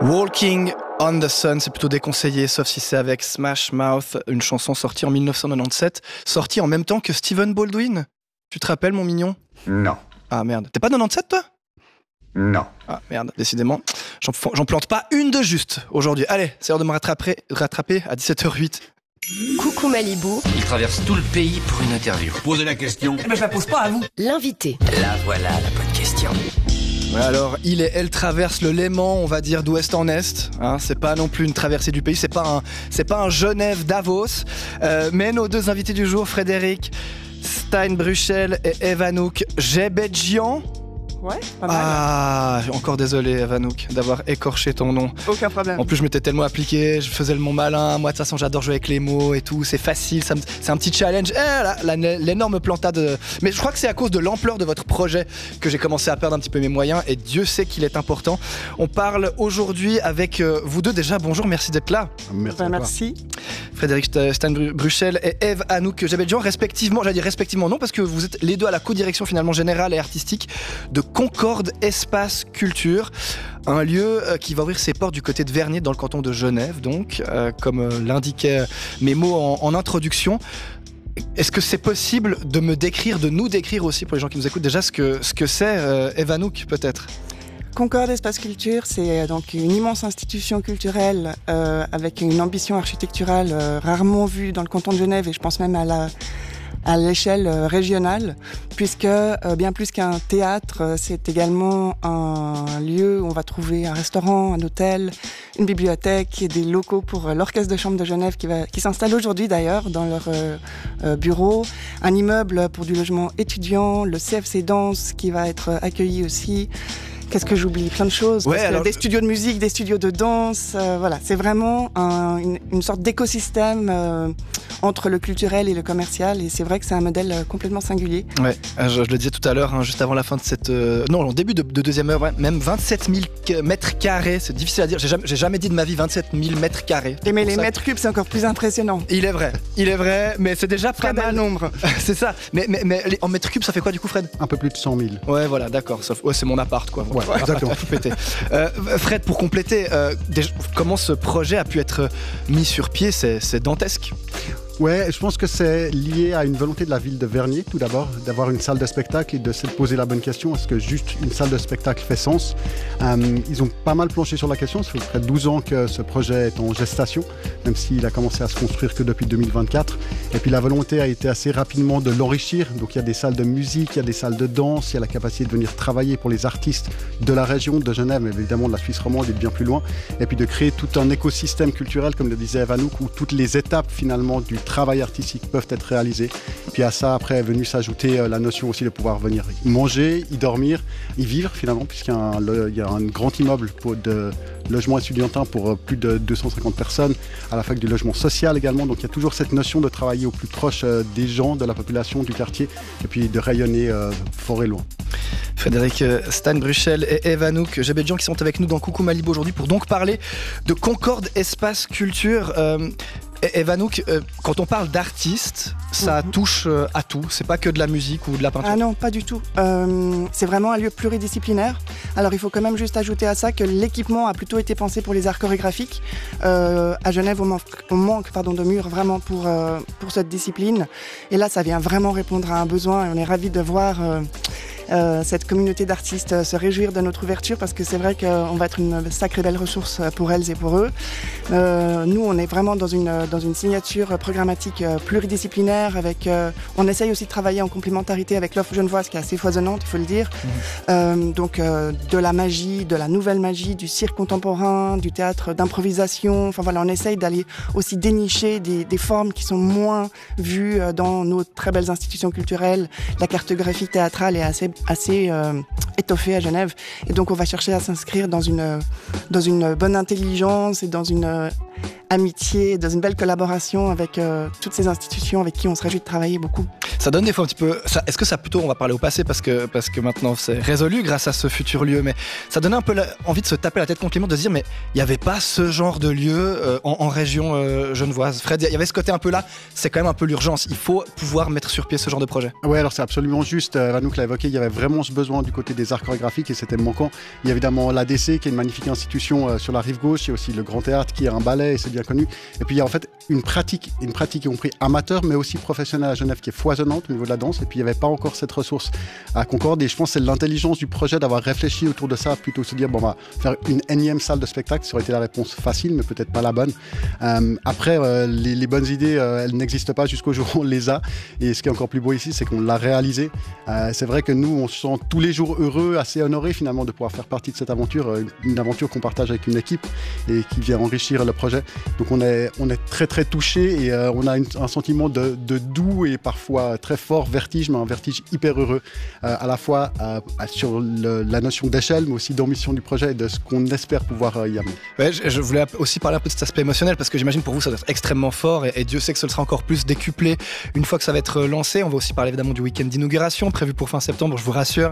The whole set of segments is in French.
Walking on the Sun, c'est plutôt déconseillé, sauf si c'est avec Smash Mouth, une chanson sortie en 1997, sortie en même temps que Stephen Baldwin. Tu te rappelles, mon mignon ? Non. Ah merde, t'es pas 97 toi ? Non. Ah merde, décidément, j'en plante pas une de juste aujourd'hui. Allez, c'est l'heure de me rattraper à 17h08. Coucou Malibu. Il traverse tout le pays pour une interview. Posez la question. Mais je la pose pas à vous. L'invité. Là voilà la bonne question. Ouais, alors, elle traverse le Léman, on va dire d'ouest en est. Hein, c'est pas non plus une traversée du pays, c'est pas un Genève-Davos. Mais nos deux invités du jour, Frédéric Steinbruchel et Evanouk Gebedjian. Ouais, pas mal. Ah, encore désolé, Evanouk, d'avoir écorché ton nom. Aucun problème. En plus, je m'étais tellement appliqué, je faisais le mon malin. Moi, de toute façon, j'adore jouer avec les mots et tout. C'est facile, c'est un petit challenge. L'énorme plantade. Mais je crois que c'est à cause de l'ampleur de votre projet que j'ai commencé à perdre un petit peu mes moyens. Et Dieu sait qu'il est important. On parle aujourd'hui avec vous deux. Déjà, bonjour, merci d'être là. Merci. Frédéric Steinbruchel et Evanouk Gebedjian, respectivement. J'allais dire respectivement, non, parce que vous êtes les deux à la co-direction finalement générale et artistique de Concorde Espace Culture, un lieu qui va ouvrir ses portes du côté de Vernier dans le canton de Genève, donc comme l'indiquaient mes mots en introduction. Est-ce que c'est possible de nous décrire aussi pour les gens qui nous écoutent déjà ce que c'est Evanouk peut-être ? Concorde Espace Culture, c'est donc une immense institution culturelle avec une ambition architecturale rarement vue dans le canton de Genève et je pense même à l'échelle régionale, puisque bien plus qu'un théâtre, c'est également un lieu où on va trouver un restaurant, un hôtel, une bibliothèque et des locaux pour l'Orchestre de Chambre de Genève qui s'installe aujourd'hui d'ailleurs dans leur bureau, un immeuble pour du logement étudiant, le CFC Danse qui va être accueilli aussi. Qu'est-ce que j'oublie ? Plein de choses. Ouais, alors... Des studios de musique, des studios de danse. Voilà, c'est vraiment une sorte d'écosystème entre le culturel et le commercial. Et c'est vrai que c'est un modèle complètement singulier. Ouais, je le disais tout à l'heure, juste avant la fin de cette... non, au début de deuxième heure, ouais, même 27 000 mètres carrés. C'est difficile à dire. J'ai jamais dit de ma vie 27 000 mètres carrés. Mais les mètres cubes, c'est encore plus impressionnant. Il est vrai. Mais c'est déjà très mal nombre. C'est ça. Mais en mètres cubes, ça fait quoi du coup, Fred ? Un peu plus de 100 000. Ouais, voilà, d'accord. Ouais, c'est mon appart, quoi. Ouais, exactement. Tout pété. Fred, pour compléter, comment ce projet a pu être mis sur pied, c'est dantesque. Ouais, je pense que c'est lié à une volonté de la ville de Vernier, tout d'abord, d'avoir une salle de spectacle et de se poser la bonne question, est-ce que juste une salle de spectacle fait sens ? Ils ont pas mal planché sur la question, ça fait près de 12 ans que ce projet est en gestation, même s'il a commencé à se construire que depuis 2024. Et puis la volonté a été assez rapidement de l'enrichir, donc il y a des salles de musique, il y a des salles de danse, il y a la capacité de venir travailler pour les artistes de la région de Genève, mais évidemment de la Suisse romande et de bien plus loin, et puis de créer tout un écosystème culturel, comme le disait Evanouk, où toutes les étapes finalement du travail artistique peuvent être réalisés. Puis à ça, après, est venue s'ajouter la notion aussi de pouvoir venir y manger, y dormir, y vivre finalement, puisqu'il y a un grand immeuble de logement étudiantin pour plus de 250 personnes, à la fac du logement social également. Donc il y a toujours cette notion de travailler au plus proche des gens, de la population, du quartier, et puis de rayonner fort et loin. Frédéric Steinbruchel et Evanouk Gebedjian qui sont avec nous dans Coucou Malibu aujourd'hui pour donc parler de Concorde Espace Culture. Evanouk, quand on parle d'artistes, ça touche à tout. C'est pas que de la musique ou de la peinture. Ah non, pas du tout. C'est vraiment un lieu pluridisciplinaire. Alors il faut quand même juste ajouter à ça que l'équipement a plutôt été pensé pour les arts chorégraphiques. À Genève, on manque de murs vraiment pour cette discipline. Et là, ça vient vraiment répondre à un besoin. Et on est ravis de voir cette communauté d'artistes se réjouir de notre ouverture parce que c'est vrai qu'on va être une sacrée belle ressource pour elles et pour eux. Nous, on est vraiment dans une signature programmatique pluridisciplinaire avec, on essaye aussi de travailler en complémentarité avec l'offre genevoise qui est assez foisonnante, il faut le dire. Donc de la magie, de la nouvelle magie, du cirque contemporain, du théâtre d'improvisation. Enfin voilà, on essaye d'aller aussi dénicher des formes qui sont moins vues dans nos très belles institutions culturelles. La cartographie théâtrale est assez étoffée à Genève et donc on va chercher à s'inscrire dans une bonne intelligence et dans une amitié, dans une belle collaboration avec toutes ces institutions avec qui on se réjouit de travailler beaucoup. Ça donne des fois un petit peu... Est-ce que ça plutôt, on va parler au passé parce que maintenant c'est résolu grâce à ce futur lieu, mais ça donnait un peu envie de se taper la tête contre les murs, de se dire mais il n'y avait pas ce genre de lieu en région genevoise. Fred, il y avait ce côté un peu là, c'est quand même un peu l'urgence, il faut pouvoir mettre sur pied ce genre de projet. Oui, alors c'est absolument juste, Vanouk l'a évoqué, il y avait vraiment ce besoin du côté des arts chorégraphiques et c'était manquant. Il y a évidemment l'ADC qui est une magnifique institution sur la rive gauche, il y a aussi le Grand Théâtre qui est un ballet et c'est bien connu. Et puis il y a en fait une pratique y compris amateur mais aussi professionnelle à Genève qui est foisonnante au niveau de la danse et puis il n'y avait pas encore cette ressource à Concorde et je pense que c'est l'intelligence du projet d'avoir réfléchi autour de ça plutôt que de se dire bon on va faire une énième salle de spectacle, ça aurait été la réponse facile mais peut-être pas la bonne. Après les bonnes idées elles n'existent pas jusqu'au jour où on les a et ce qui est encore plus beau ici c'est qu'on l'a réalisé. C'est vrai que nous on se sent tous les jours heureux, assez honorés finalement de pouvoir faire partie de cette aventure, une aventure qu'on partage avec une équipe et qui vient enrichir le projet. Donc on est très très touchés et on a un sentiment de doux et parfois très fort vertige, mais un vertige hyper heureux à la fois sur la notion d'échelle mais aussi d'ambition du projet et de ce qu'on espère pouvoir y amener. Ouais, je voulais aussi parler un peu de cet aspect émotionnel parce que j'imagine pour vous ça doit être extrêmement fort et Dieu sait que ce sera encore plus décuplé une fois que ça va être lancé. On va aussi parler évidemment du week-end d'inauguration prévu pour fin septembre, je vous rassure.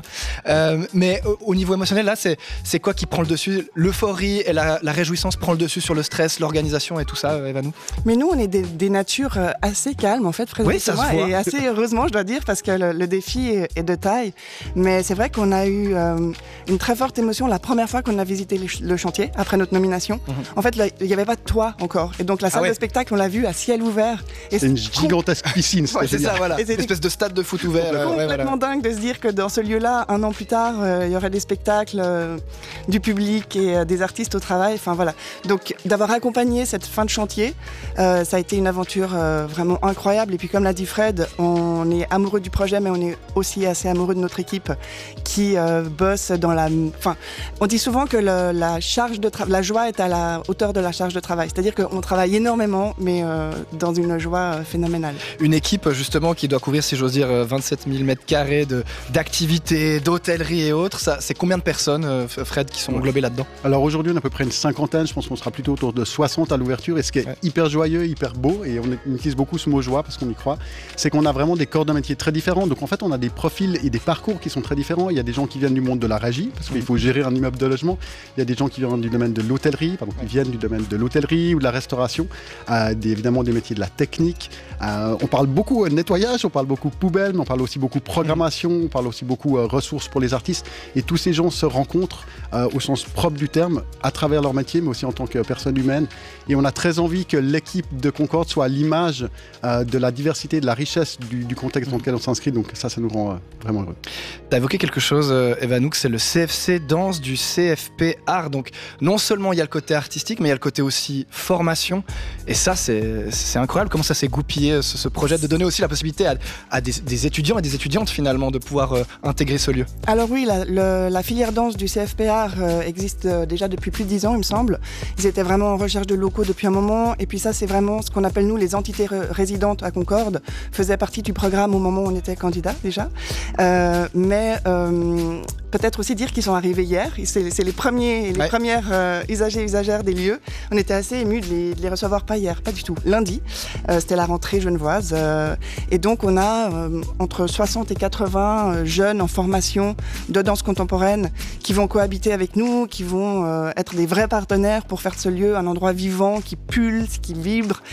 Mais au niveau émotionnel là c'est quoi qui prend le dessus? L'euphorie et la réjouissance prend le dessus sur le stress, l'organisation et tout ça, Evanou? Mais nous on est des natures assez calmes en fait, Fred, oui, ça se voit. Et assez heureusement je dois dire parce que le défi est de taille. Mais c'est vrai qu'on a eu une très forte émotion la première fois qu'on a visité le chantier après notre nomination. En fait il n'y avait pas de toit encore et donc la salle de spectacle on l'a vue à ciel ouvert. C'est une gigantesque piscine. Ouais, c'est ça, voilà. Une espèce de stade de foot ouvert. Complètement dingue de se dire que dans ce lieu-là, un an plus tard, il y aurait des spectacles, du public et des artistes au travail. Enfin voilà. Donc d'avoir accompagné cette fin de chantier, ça a été une aventure vraiment incroyable. Et puis comme l'a dit Fred, on est amoureux du projet, mais on est aussi assez amoureux de notre équipe qui bosse dans la. Enfin, on dit souvent que la charge de la joie est à la hauteur de la charge de travail. C'est-à-dire qu'on travaille énormément, mais dans une joie phénoménale. Une équipe justement qui doit couvrir, si j'ose dire, 27 000 m² d'activités, d'hôtellerie et autres. Ça, c'est combien de personnes, Fred, qui sont englobées là-dedans? Alors aujourd'hui, on a à peu près une cinquantaine. Je pense qu'on sera plutôt autour de 60 à l'ouverture. Et ce qui est hyper joyeux, hyper beau, et on utilise beaucoup ce mot joie parce qu'on y croit, c'est qu'on a vraiment des corps de métier très différents. Donc en fait, on a des profils et des parcours qui sont très différents. Il y a des gens qui viennent du monde de la régie, parce qu'il faut gérer un immeuble de logement. Il y a des gens qui viennent du domaine de l'hôtellerie, qui viennent du domaine de l'hôtellerie ou de la restauration. Évidemment des métiers de la technique. On parle beaucoup nettoyage, on parle beaucoup poubelle, mais on parle aussi beaucoup programmation, on parle aussi beaucoup ressources pour les artistes. Et tous ces gens se rencontrent au sens propre du terme, à travers leur métier, mais aussi en tant que personne humaine. Et on a très envie que l'équipe de Concorde soit à l'image de la diversité, de la richesse du contexte dans lequel on s'inscrit. Donc ça nous rend vraiment heureux. Tu as évoqué quelque chose, Evanouk, c'est le CFC Danse du CFP Art. Donc non seulement il y a le côté artistique, mais il y a le côté aussi formation. Et ça, c'est incroyable comment ça s'est goupillé, ce projet, de donner aussi la possibilité à des étudiants et des étudiantes finalement de pouvoir intégrer ce lieu. Alors oui, la filière danse du CFP Art existe déjà depuis plus de 10 ans, il me semble. Ils étaient vraiment en recherche de locaux depuis un moment. Et puis ça, c'est vraiment ce qu'on appelle nous les entités résidentes à Concorde. Faisait partie du programme au moment où on était candidat déjà. Mais peut-être aussi dire qu'ils sont arrivés hier. C'est les premières usagers et usagères des lieux. On était assez émus de les recevoir, pas hier, pas du tout. Lundi, c'était la rentrée genevoise. Et donc on a entre 60 et 80 jeunes en formation de danse contemporaine qui vont cohabiter avec nous, qui vont être des vrais partenaires pour faire de ce lieu un endroit vivant, qui pulse, qui vibre,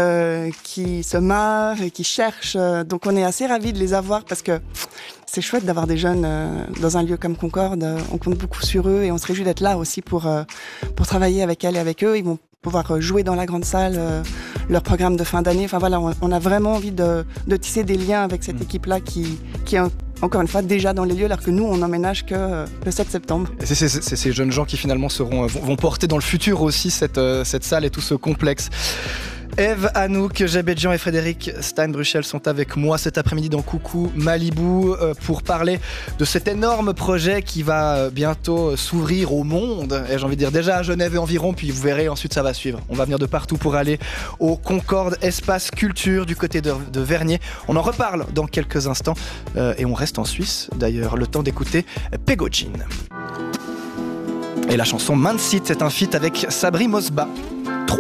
qui se marre et qui cherche. Donc on est assez ravis de les avoir parce que c'est chouette d'avoir des jeunes dans un lieu comme Concorde. On compte beaucoup sur eux et on se réjouit d'être là aussi pour travailler avec elles et avec eux. Ils vont pouvoir jouer dans la grande salle leur programme de fin d'année. Enfin voilà, on a vraiment envie de tisser des liens avec cette équipe-là qui est encore une fois déjà dans les lieux alors que nous on n'emménage que le 7 septembre. Et c'est ces jeunes gens qui finalement vont porter dans le futur aussi cette salle et tout ce complexe. Eve, Anouk, Jabedjian et Frédéric Steinbruchel sont avec moi cet après-midi dans Coucou Malibu pour parler de cet énorme projet qui va bientôt s'ouvrir au monde. Et j'ai envie de dire déjà à Genève et environ, puis vous verrez, ensuite ça va suivre. On va venir de partout pour aller au Concorde Espace Culture du côté de Vernier. On en reparle dans quelques instants et on reste en Suisse d'ailleurs, le temps d'écouter Pegojin. Et la chanson Man Sit, c'est un feat avec Sabri Mosba.